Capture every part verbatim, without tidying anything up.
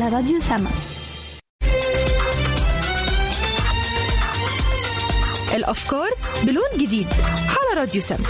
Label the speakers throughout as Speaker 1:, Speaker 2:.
Speaker 1: راديو سما. الأفكار بلون جديد على راديو سما.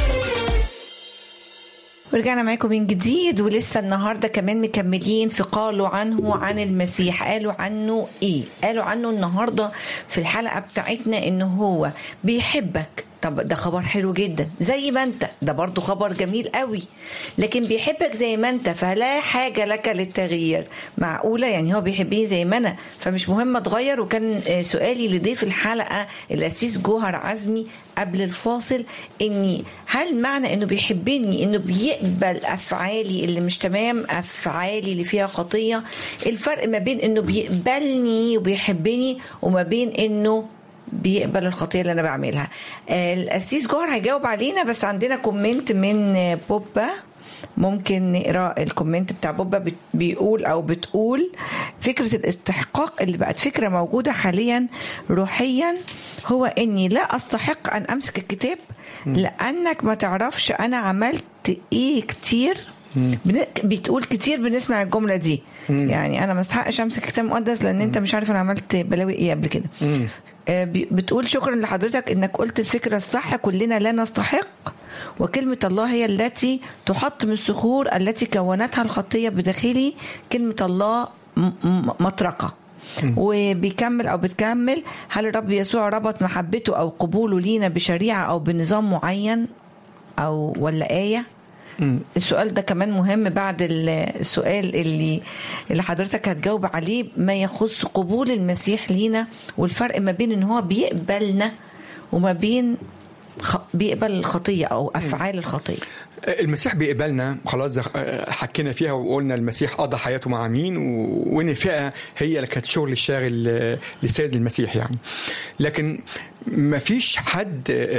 Speaker 2: ورجعنا معاكم من جديد، ولسه النهاردة كمان مكملين في قالوا عنه عن المسيح. قالوا عنه ايه؟ قالوا عنه النهاردة في الحلقة بتاعتنا انه هو بيحبك. طب ده خبر حلو جدا، زي ما انت، ده برضو خبر جميل قوي. لكن بيحبك زي ما انت، فلا حاجة لك للتغيير. معقولة يعني هو بيحبني زي ما انا فمش مهم اتغير؟ وكان سؤالي لضيف الحلقة الأسيس جوهر عزمي قبل الفاصل، اني هل معنى انه بيحبني انه بيقبل افعالي اللي مش تمام، افعالي اللي فيها خطية؟ الفرق ما بين انه بيقبلني وبيحبني وما بين انه بيقبل الخطية اللي أنا بعملها. الأسيس جوهر هيجاوب علينا، بس عندنا كومنت من بوبا، ممكن نقرأ الكومنت بتاع بوبا. بيقول أو بتقول: فكرة الاستحقاق اللي بقت فكرة موجودة حاليا روحيا هو أني لا أستحق أن أمسك الكتاب لأنك ما تعرفش أنا عملت إيه كتير. بتقول كتير بنسمع الجملة دي، يعني أنا ما استحقش أمسك كتاب مقدس لأن أنت مش عارف أنا عملت بلاوي إيه قبل كده. بتقول: شكرا لحضرتك انك قلت الفكرة الصح، كلنا لا نستحق، وكلمة الله هي التي تحط من الصخور التي كونتها الخطية بداخلي. كلمة الله مطرقة. وبيكمل او بتكمل: هل الرب يسوع ربط محبته او قبوله لينا بشريعة او بنظام معين او ولا آية؟ السؤال ده كمان مهم بعد السؤال اللي اللي حضرتك هتجاوب عليه، ما يخص قبول المسيح لينا والفرق ما بين ان هو بيقبلنا وما بين بيقبل الخطية او افعال الخطية.
Speaker 3: المسيح بيقبلنا خلاص، حكينا فيها وقلنا المسيح قضى حياته مع مين، وان فئة هي اللي كانت شغل الشاغل لسيد المسيح يعني. لكن ما فيش حد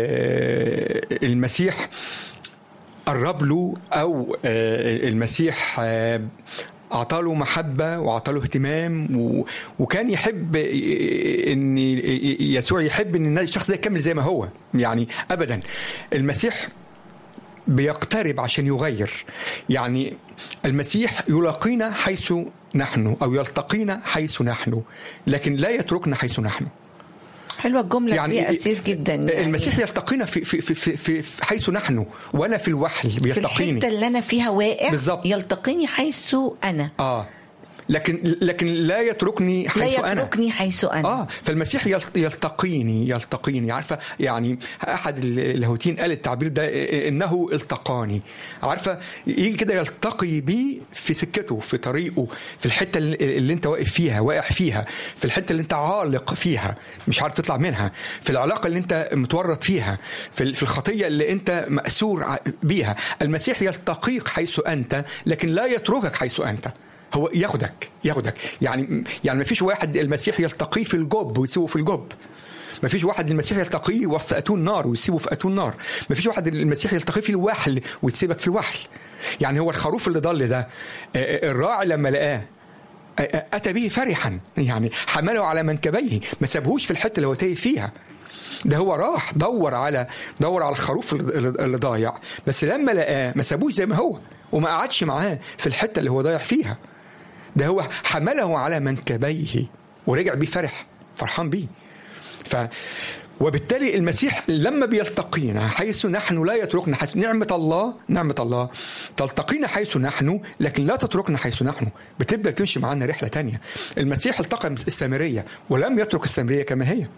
Speaker 3: المسيح قرب له أو المسيح أعطاله محبة وأعطاله اهتمام، وكان يحب إن يسوع يحب إن الشخص ده يكمل زي ما هو يعني. أبدا المسيح بيقترب عشان يغير. يعني المسيح يلاقينا حيث نحن أو يلتقينا حيث نحن، لكن لا يتركنا حيث نحن.
Speaker 2: حلوة الجملة يعني دي أسيس جدا. يعني
Speaker 3: المسيح يلتقينا في, في, في, في, في حيث نحن، وأنا في الوحل بيلتقيني
Speaker 2: في الحتة اللي أنا فيها واقع
Speaker 3: بالزبط.
Speaker 2: يلتقيني حيث أنا آه
Speaker 3: لكن لكن لا يتركني حيث
Speaker 2: لا
Speaker 3: أنا
Speaker 2: يتركني حيث أنا
Speaker 3: آه فالمسيح يلتقيني يلتقيني عارفة يعني. أحد اللاهوتيين قال التعبير ده إنه التقاني. عارفة يجي كده يلتقي بي في سكته، في طريقه، في الحتة اللي أنت واقف فيها واقع فيها، في الحتة اللي أنت عالق فيها مش عارف تطلع منها، في العلاقة اللي أنت متورط فيها، في الخطية اللي أنت مأسور بيها. المسيح يلتقيك حيث أنت، لكن لا يتركك حيث أنت. هو ياخدك ياخدك يعني يعني ما فيش واحد المسيح يلتقيه في الجب ويسيبه في الجب. ما فيش واحد المسيح يلتقيه وسط أتون نار ويسيبه في أتون نار. ما فيش واحد المسيح يلتقيه في الوحل ويسيبك في الوحل. يعني هو الخروف اللي ضل ده، الراعي لما لقاه أتى به فرحا، يعني حمله على منكبيه، ما سابهوش في الحتة اللي هو تايه فيها. ده هو راح دور على دور على الخروف اللي ضايع، بس لما لقاه ما سابوش زي ما هو وما قعدش معاه في الحتة اللي هو ضايع فيها. ده هو حمله على منكبيه ورجع بيه فرح فرحان بيه. ف وبالتالي المسيح لما بيلتقينا حيث نحن لا يتركنا حيث نعمة الله نعمة الله تلتقينا حيث نحن، لكن لا تتركنا حيث نحن. بتبدأ تمشي معنا رحلة تانية. المسيح التقى السامرية ولم يترك السامرية كما هي،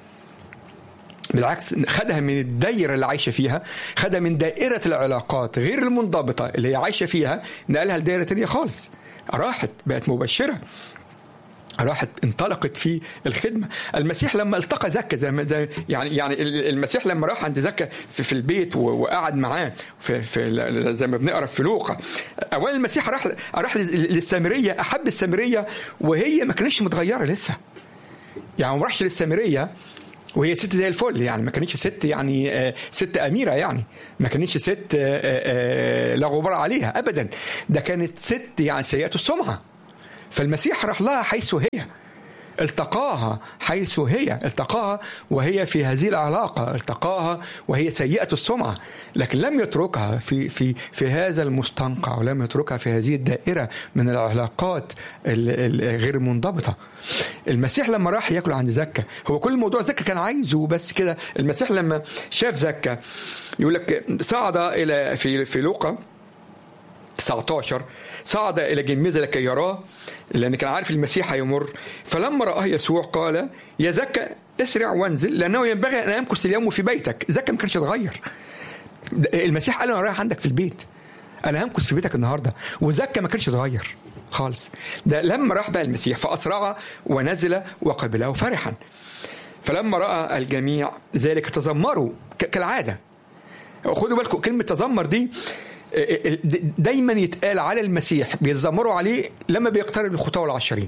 Speaker 3: بالعكس خدها من الدائرة اللي عايشة فيها، خدها من دائرة العلاقات غير المنضبطة اللي هي عايشة فيها، نقلها لدائرة تانية خالص. راحت بقت مبشرة، راحت انطلقت في الخدمة. المسيح لما التقى زكا زي ما زي يعني يعني المسيح لما راح عند زكا في, في البيت وقعد معاه في, في زي ما بنقرا في لوقا، اولا المسيح راح راح للسامرية، احب السامرية وهي ما كانتش متغيرة لسه. يعني ما راحش للسامرية وهي ست زي الفل، يعني ما كانتش ست يعني ست أميرة، يعني ما كانتش ست لا غبار عليها أبدا، ده كانت ست يعني سيئة السمعة. فالمسيح راح لها حيث هي، التقاها حيث هي، التقاها وهي في هذه العلاقة، التقاها وهي سيئة السمعة، لكن لم يتركها في في في هذا المستنقع، ولم يتركها في هذه الدائرة من العلاقات الغير منضبطة. المسيح لما راح ياكل عند زكا، هو كل الموضوع زكا كان عايزه بس كده. المسيح لما شاف زكا يقول لك صعد الى في في لوقا تسعة عشر، صعد الى جميزة لكي يراه، لان كان عارف المسيح هيمر. فلما رآه يسوع قال يا زكا اسرع وانزل، لانه ينبغي ان امكث اليوم في بيتك. زكا ما كانش يتغير. المسيح قال له انا رايح عندك في البيت، انا همكث في بيتك النهارده. وزكا ما كانش يتغير خالص. ده لما راح بقى المسيح فأسرع ونزل وقبله فرحا. فلما رأى الجميع ذلك تذمروا كالعادة. خدوا بالكم كلمة تذمر دي دايما يتقال على المسيح، بيتذمروا عليه لما بيقترب الخطاة والعشرين.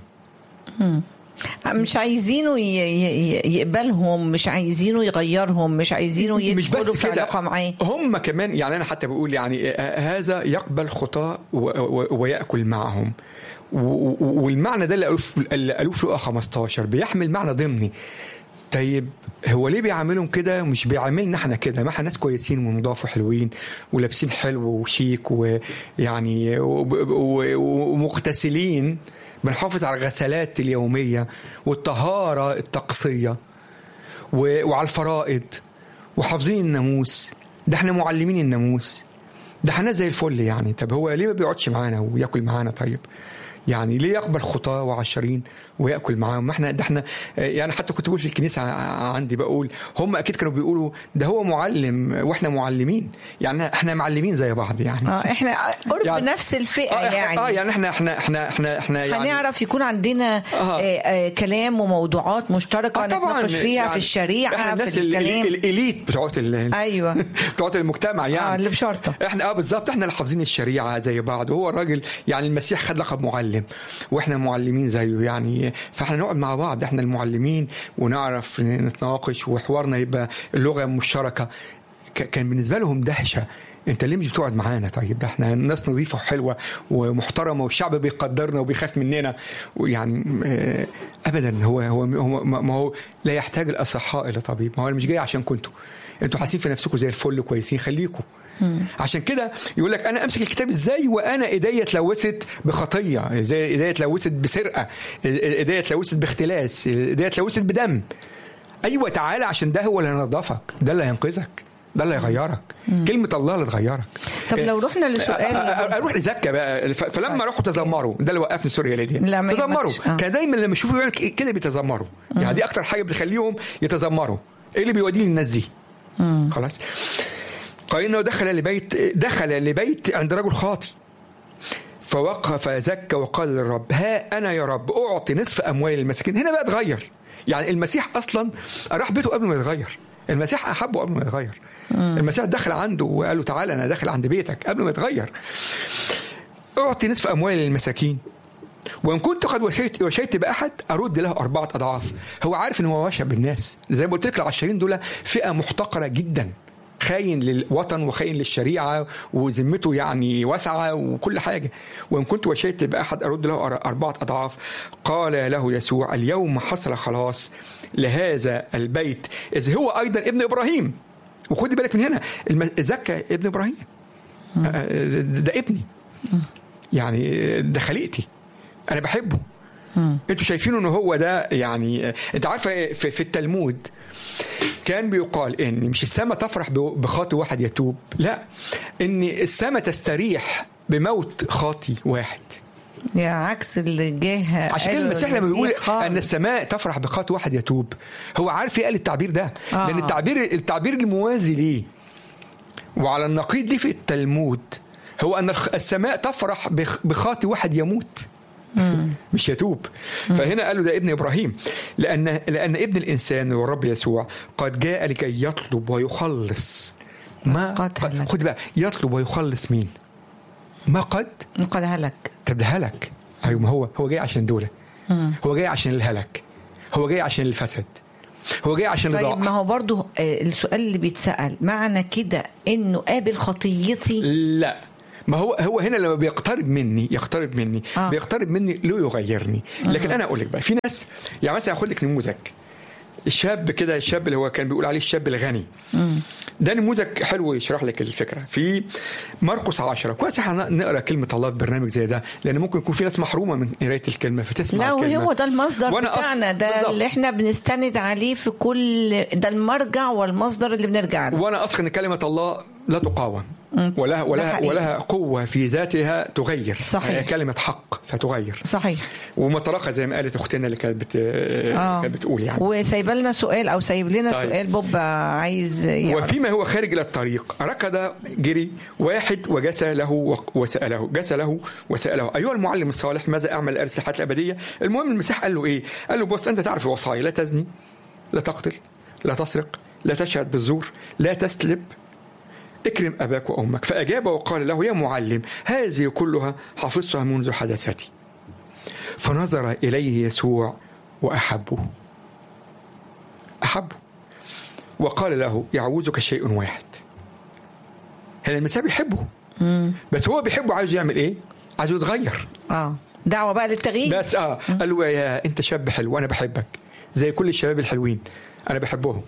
Speaker 2: مش عايزينه يقبلهم، مش عايزينه يغيرهم، مش عايزينه يدخلوا في علاقة معاه.
Speaker 3: هم كمان يعني أنا حتى بقول يعني هذا يقبل خطاة ويأكل معهم. والمعنى ده اللي قالوه في لقا خمستاشر بيحمل معنى ضمني. طيب هو ليه بيعاملهم كده مش بيعاملنا احنا كده؟ ما احنا ناس كويسين ونضاف وحلوين ولابسين حلو وشيك ويعني ومغتسلين، بنحافظ على الغسلات اليومية والطهارة الطقسية وعلى الفرائض وحافظين الناموس. ده احنا معلمين الناموس، ده احنا زي الفل يعني. طب هو ليه ما بيقعدش معانا ويأكل معانا؟ طيب يعني ليه يقبل خطاة وعشرين ويأكل معاهم؟ احنا ده احنا يعني حتى كنت بقول في الكنيسة عندي بقول هم أكيد كانوا بيقولوا ده هو معلم واحنا معلمين، يعني احنا معلمين زي بعض يعني.
Speaker 2: اه احنا قرب يعني نفس الفئة
Speaker 3: آه
Speaker 2: يعني.
Speaker 3: اه يعني احنا احنا احنا احنا احنا يعني
Speaker 2: هنعرف يكون عندنا آه. آه كلام وموضوعات مشتركة آه نتناقش فيها يعني في الشريعة، في الكلام
Speaker 3: الإليت بتوعت
Speaker 2: ايوه
Speaker 3: بتوعت المجتمع يعني
Speaker 2: اه اللي بشرطة
Speaker 3: احنا اه بالظبط احنا اللي حافظين الشريعة زي بعض. وهو الراجل يعني المسيح خد لقب معلم واحنا معلمين زيه يعني. فاحنا نقعد مع بعض احنا المعلمين ونعرف نتناقش وحوارنا يبقى اللغة مشتركة. كان بالنسبة لهم دهشة، انت ليه مش بتقعد معانا؟ طيب ده احنا ناس نظيفة وحلوة ومحترمة والشعب بيقدرنا وبيخاف مننا ويعني ابدا. هو هو ما هو لا يحتاج الاصحاء الى طبيب. ما هو مش جاي عشان كنتوا انتوا حاسين في نفسكم زي الفل كويسين، خليكم. عشان كده يقول لك انا امسك الكتاب ازاي وانا ايديا اتلوثت بخطيه، ازاي ايديا اتلوثت بسرقه، ايديا اتلوثت باختلاس، ايديا اتلوثت بدم. ايوه تعالى عشان ده هو اللي هينضفك، ده اللي هينقذك، ده اللي هيغيرك. كلمه الله اللي تغيرك.
Speaker 2: طب لو رحنا لسؤال
Speaker 3: اروح لزكا بقى. فلما راحوا تذمروا، ده اللي وقفني سوريا ليه دي تذمروا. آه. كان دايما لما يشوفوا يعني كده بيتذمروا يعني. دي اكتر حاجه بتخليهم يتذمروا. ايه اللي بيوديه للناس دي؟ خلاص. قال إنه دخل لبيت دخل لبيت عند رجل خاطئ فوقف زكى وقال للرب ها أنا يا رب أعطي نصف أموال المساكين. هنا بقى اتغير يعني. المسيح أصلا راح بيته قبل ما يتغير، المسيح أحبه قبل ما يتغير. المسيح دخل عنده وقال له تعالى أنا داخل عند بيتك قبل ما يتغير. أعطي نصف أموال المساكين وإن كنت قد وشيت, وشيت بأحد أرد له أربعة أضعاف. هو عارف إن هو وشى بالناس. زي ما قلت لك العشرين دول فئة محتقرة جدا، خاين للوطن وخاين للشريعة وذمته يعني واسعة وكل حاجة. وإن كنت وشيت بأحد أرد له أربعة أضعاف. قال له يسوع اليوم حصل خلاص لهذا البيت إذ هو أيضا ابن إبراهيم. وخدي بالك من هنا زكا ابن إبراهيم، ده ابني يعني، ده خليقتي، أنا بحبه. انتوا شايفينه انه هو ده يعني. انت عارفه في التلمود كان بيقال ان مش السماء تفرح بخاطئ واحد يتوب، لا، ان السماء تستريح بموت خاطئ واحد.
Speaker 2: يا عكس اللي جه.
Speaker 3: عشان كده المسيح لما بيقول ان السماء تفرح بخاطئ واحد يتوب، هو عارف ايه قال التعبير ده؟ آه. لان التعبير التعبير الموازي ليه وعلى النقيض ليه في التلمود هو ان السماء تفرح بخاطئ واحد يموت مش يتوب. فهنا قالوا ده ابن إبراهيم، لأن لأن ابن الإنسان والرب يسوع قد جاء لكي يطلب ويخلص ما قد. خد بقى، يطلب ويخلص مين؟ ما قد
Speaker 2: قد هلك.
Speaker 3: طب هلك. أيوة، ما هو هو جاي عشان دولة. هو جاي عشان الهلك، هو جاي عشان الفسد، هو جاي عشان
Speaker 2: طيب ما هو برضو السؤال اللي بيتسأل معنى كده إنه قابل خطيتي؟
Speaker 3: لا، ما هو هو هنا لما بيقترب مني يقترب مني آه. بيقترب مني ليه يغيرني. لكن أنا أقول لك بقى في ناس يعني مثلا أخد لك نموذج الشاب كده، الشاب اللي هو كان بيقول عليه الشاب الغني. مم. ده نموذج حلو يشرح لك الفكرة في مرقس عشرة. كويس احنا نقرأ كلمة الله في برنامج زي ده، لأن ممكن يكون في ناس محرومة من قراية الكلمة فتسمع
Speaker 2: لا
Speaker 3: الكلمة.
Speaker 2: لا هو ده المصدر بتاعنا، ده بالضبط. اللي احنا بنستند عليه في كل ده، المرجع والمصدر اللي بنرجع له.
Speaker 3: وأنا أثق إن كلمة الله لا تقاوم ولها ولها ولها قوة في ذاتها تغير. صحيح. كلمة حق فتغير.
Speaker 2: صحيح.
Speaker 3: ومطرقة زي ما قالت أختنا اللي كانت بت... آه. كانت بتقول يعني.
Speaker 2: وسايب لنا سؤال أو سايب لنا طيب. سؤال بوب عايز يعرف.
Speaker 3: وفيما هو خارج إلى الطريق ركض جري واحد وجسى له وسأله جسى له وسأله أيها المعلم الصالح ماذا أعمل لأرث الحياة الأبدية؟ المهم المسيح قال له إيه؟ قال له بص أنت تعرف الوصايا، لا تزني، لا تقتل، لا تسرق، لا تشهد بالزور، لا تسلب، اكرم أباك وأمك. فأجاب وقال له يا معلم هذه كلها حفظتها منذ حدثتي. فنظر إليه يسوع وأحبه أحبه وقال له يعوزك شيء واحد. هنا المسيح بيحبه بس هو بيحبه عايز يعمل إيه؟ عايز يتغير.
Speaker 2: آه دعوة بقى للتغيير.
Speaker 3: بس آه قال له يا أنت شاب حلو وأنا بحبك زي كل الشباب الحلوين أنا بحبهم،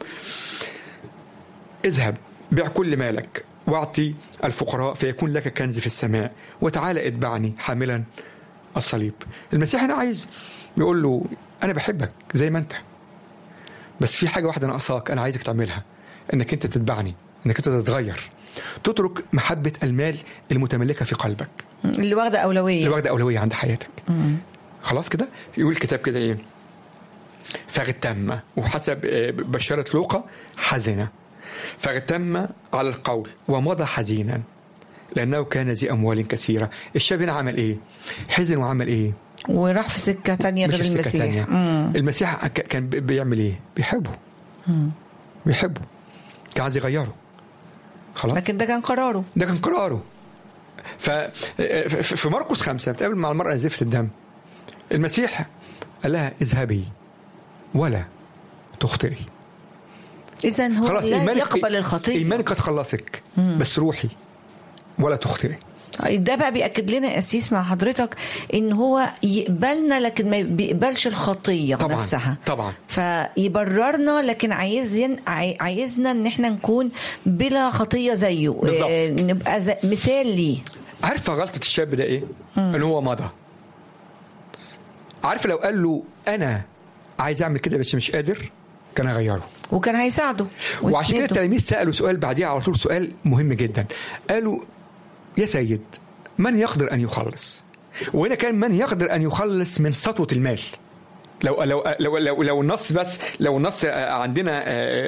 Speaker 3: اذهب بيع كل مالك واعطي الفقراء فيكون لك كنز في السماء وتعالى اتبعني حاملا الصليب. المسيح هنا عايز يقول له أنا بحبك زي ما أنت، بس في حاجة واحدة ناقصاك أنا عايزك تعملها، إنك أنت تتبعني، إنك أنت تتغير، تترك محبة المال المتملكة في قلبك
Speaker 2: اللي واخدة أولوية
Speaker 3: اللي واخدة أولوية عند حياتك. مم. خلاص كده يقول الكتاب كده إيه؟ فاغتم، وحسب بشارة لوقا حزنة، فاغتم على القول ومضى حزينا لأنه كان ذي أموال كثيرة. الشاب هنا عمل إيه؟ حزن وعمل إيه؟
Speaker 2: وراح في سكة تانية غير المسيح.
Speaker 3: المسيح كان بيعمل إيه؟ بيحبه. مم. بيحبه كان عايز يغيره. خلاص.
Speaker 2: لكن ده كان قراره
Speaker 3: ده كان قراره. ففي مرقس خمسة بتقابل مع المرأة زفت الدم، المسيح قال لها اذهبي ولا تخطئي.
Speaker 2: إذن هو لا يقبل الخطيئة.
Speaker 3: إيمانك قد خلصك مم. بس روحي ولا تخطئي.
Speaker 2: ده بقى بيأكد لنا أسيس مع حضرتك إن هو يقبلنا لكن ما بيقبلش الخطية
Speaker 3: طبعًا
Speaker 2: نفسها
Speaker 3: طبعا،
Speaker 2: فيبررنا لكن عايزين عايزنا إن احنا نكون بلا خطية زيه. بالزبط. نبقى زي مثال ليه.
Speaker 3: عارفة غلطة الشاب ده إيه؟ إن هو مضى. عارفة لو قال له أنا عايز أعمل كده بس مش قادر كان هيغيره
Speaker 2: وكان هيساعده.
Speaker 3: وعشان كده التلاميذ سألوا سؤال بعديها على طول، سؤال مهم جدا، قالوا يا سيد من يقدر أن يخلص؟ وهنا كان من يقدر أن يخلص من سطوة المال. لو لو لو لو, لو النص بس لو النص عندنا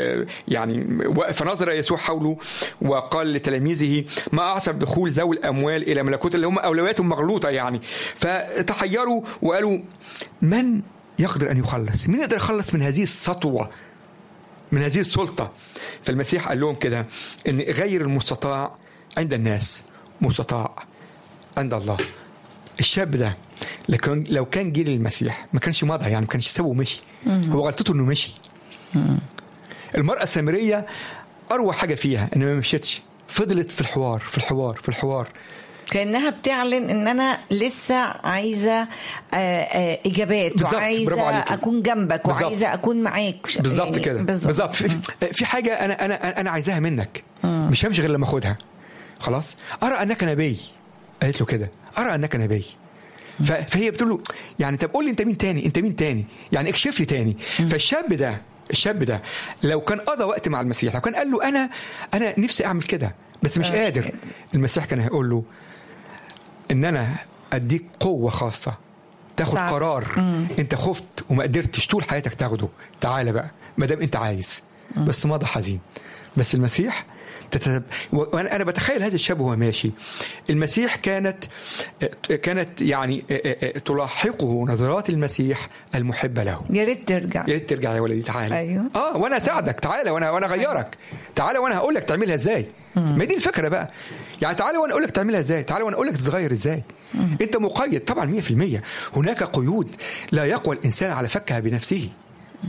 Speaker 3: يعني فنظر يسوع حوله وقال لتلاميذه ما أعسر دخول ذوي الأموال إلى ملكوت، اللي هم أولوياتهم مغلوطة يعني، فتحيروا وقالوا من يقدر أن يخلص؟ مين يقدر يخلص من هذه السطوة، من هذه السلطة؟ فالمسيح قال لهم كده إن غير المستطاع عند الناس مستطاع عند الله. الشاب ده لكن لو كان جيل المسيح ما كانش مضى، يعني ما كانش سوى ومشي. هو غلطته انه مشي. مم. المرأة السامرية اروع حاجة فيها انه ما مشيتش، فضلت في الحوار في الحوار في الحوار
Speaker 2: كأنها بتعلن ان انا لسه عايزة اجابات وعايزة اكون جنبك بالزبط. وعايزة اكون معاك
Speaker 3: بالظبط يعني كده بالظبط. في, في حاجة انا انا انا عايزاها منك. مم. مش همشي غير لما اخدها. خلاص. ارى انك نبي، قالت له كده، ارى انك نبي. فهي بتقول له يعني طب قول لي انت مين تاني، انت مين تاني يعني اكشف لي تاني. مم. فالشاب ده الشاب ده لو كان قضى وقت مع المسيح، لو كان قال له انا انا نفسي اعمل كده بس مش قادر، المسيح كان هيقول له ان انا اديك قوة خاصة تاخد صعب. قرار. مم. انت خفت وما قدرتش طول حياتك تاخده، تعالى بقى ما دام انت عايز. مم. بس مضى حزين. بس المسيح تتب... وانا بتخيل هذا الشاب وهو ماشي، المسيح كانت كانت يعني تلاحقه نظرات المسيح المحبه له.
Speaker 2: يا ريت ترجع
Speaker 3: يا ريت ترجع يا ولدي تعالى.
Speaker 2: أيوه.
Speaker 3: اه وانا اساعدك، تعالى وانا وانا اغيرك، تعالى وانا هقول لك تعملها ازاي. ما دي الفكره بقى، يعني تعالى وانا اقول لك تعملها ازاي، تعالى وانا اقول لك تتغير ازاي. مم. انت مقيد طبعا مية في المية، هناك قيود لا يقوى الانسان على فكها بنفسه. مم.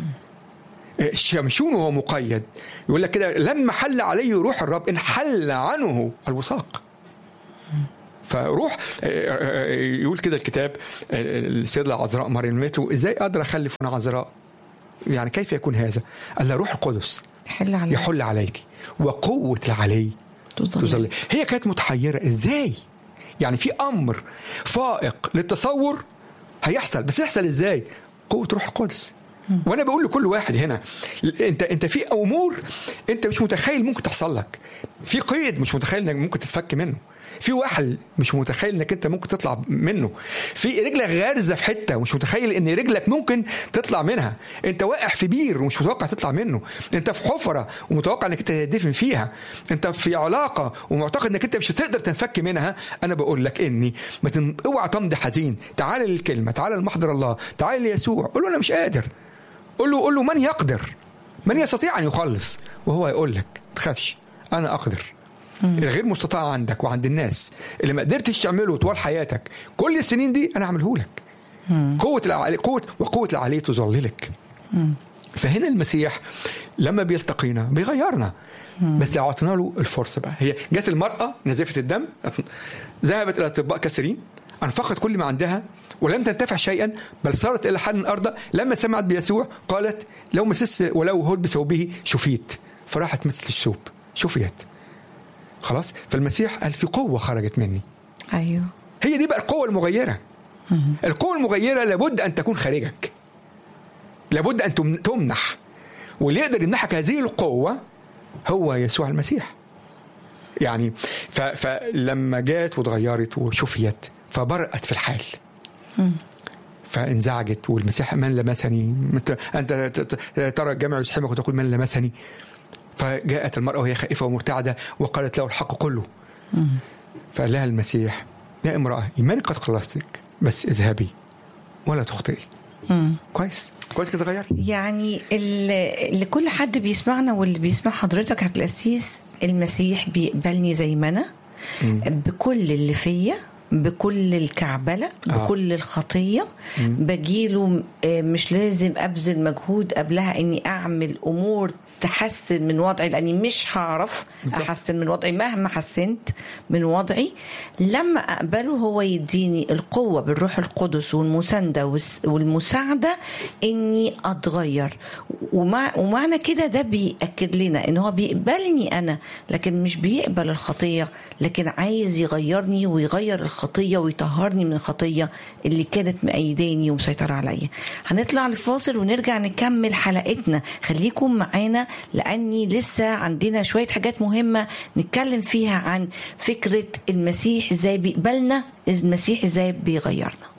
Speaker 3: شمشون وهو مقيد، يقول لك كده لما حل عليه روح الرب انحل عنه الوثاق. فروح يقول كده الكتاب السيدة العذراء مريمته ازاي اقدر اخلف وانا عذراء؟ يعني كيف يكون هذا؟ قال روح القدس
Speaker 2: يحل عليك,
Speaker 3: يحل عليك وقوة العلي تظل. هي كانت متحيرة ازاي؟ يعني في امر فائق للتصور هيحصل، بس يحصل ازاي؟ قوة روح القدس. وانا بقول لكل واحد هنا انت انت في امور انت مش متخيل ممكن تحصل لك، في قيد مش متخيل انك ممكن تتفك منه، في وحل مش متخيل انك انت ممكن تطلع منه، في رجلك غارزه في حته مش متخيل ان رجلك ممكن تطلع منها، انت واقع في بير ومش متوقع تطلع منه، انت في حفره ومتوقع انك انت تدفن فيها، انت في علاقه ومعتقد انك انت مش هتقدر تنفك منها. انا بقول لك اني ما تن... اوعى تمضي حزين، تعال للكلمه، تعال لمحضر الله، تعال ليسوع، قول له انا مش قادر، قول له قول له من يقدر، من يستطيع ان يخلص، وهو يقول لك ما تخافش انا اقدر. الغير مستطاع عندك وعند الناس اللي ما قدرتش تعمله طوال حياتك كل السنين دي انا اعمله لك. قوه العلي، قوه وقوه العلي تظللك. فهنا المسيح لما بيلتقينا بيغيرنا، بس لو اعطينا له الفرصه بقى. هي جت المراه نزفه الدم، ذهبت الى اطباء كثيرين، انفقت كل ما عندها ولم تنتفع شيئا، بل صارت الى حد الارض. لما سمعت بيسوع قالت لو مسس ولو هود بثوبه شفيت، فراحت مثل الثوب شفيت خلاص. فالمسيح قال في قوه خرجت مني.
Speaker 2: ايوه
Speaker 3: هي دي بقى القوه المغيره. القوه المغيره لابد ان تكون خارجك، لابد ان تمنح، واللي يقدر يمنحك هذه القوه هو يسوع المسيح. يعني فلما جات وتغيرت وشفيت فبرأت في الحال، فانزعجت، والمسيح من لمسني، انت ترى الجمع يزحمك وتقول من لمسني. فجاءت المرأة وهي خائفة ومرتعدة وقالت له الحق كله. فقال لها المسيح يا امرأة إيمانك قد خلصتك، بس اذهبي ولا تخطئي. كويس كويس كده غير.
Speaker 2: يعني اللي كل حد بيسمعنا واللي بيسمع حضرتك على الأسيس، المسيح بيقبلني زي ما أنا بكل اللي فيا، بكل الكعبلة، بكل الخطية. بجيله مش لازم أبذل مجهود قبلها أني أعمل أمور تحسن من وضعي، لأني مش هعرف أحسن من وضعي مهما حسنت من وضعي. لما أقبله هو يديني القوة بالروح القدس والمساندة والمساعدة أني أتغير. ومعنى كده ده بيأكد لنا أنه هو بيقبلني أنا، لكن مش بيقبل الخطية، لكن عايز يغيرني ويغير الخطية ويطهرني من الخطية اللي كانت مأيداني ومسيطرة عليا. هنطلع لفاصل ونرجع نكمل حلقتنا. خليكم معانا لأني لسه عندنا شوية حاجات مهمة نتكلم فيها عن فكرة المسيح ازاي بيقبلنا، المسيح ازاي بيغيرنا.